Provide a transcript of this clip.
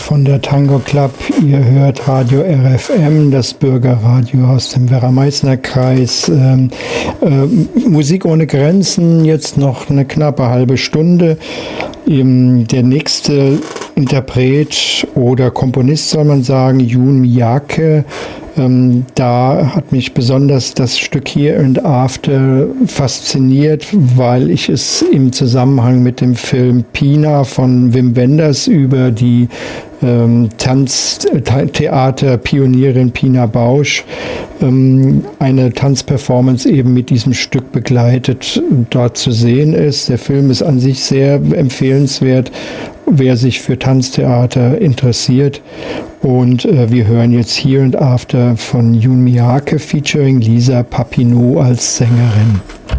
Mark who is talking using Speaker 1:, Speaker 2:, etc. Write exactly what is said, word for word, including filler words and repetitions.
Speaker 1: von der Tango Club. Ihr hört Radio R F M, das Bürgerradio aus dem Werra-Meißner-Kreis. Ähm, äh, Musik ohne Grenzen, jetzt noch eine knappe halbe Stunde. Ähm, der nächste Interpret oder Komponist, soll man sagen, Jun Miyake. Ähm, da hat mich besonders das Stück Here and After fasziniert, weil ich es im Zusammenhang mit dem Film Pina von Wim Wenders über die ähm, Tanztheater-Pionierin Pina Bausch ähm, eine Tanzperformance eben mit diesem Stück begleitet dort zu sehen ist. Der Film ist an sich sehr empfehlenswert, wer sich für Tanztheater interessiert. Und äh, wir hören jetzt Here and After von Jun Miyake featuring Lisa Papineau als Sängerin.